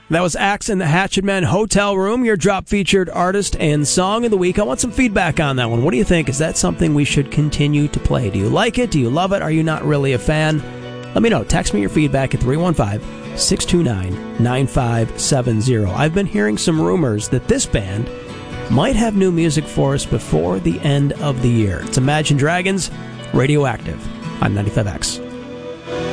That was Axe and the Hatchet Men, Hotel Room, your drop featured artist and song of the week. I want some feedback on that one. What do you think? Is that something we should continue to play? Do you like it? Do you love it? Are you not really a fan? Let me know. Text me your feedback at 315-629-9570. I've been hearing some rumors that this band might have new music for us before the end of the year. It's Imagine Dragons, Radioactive on 95X.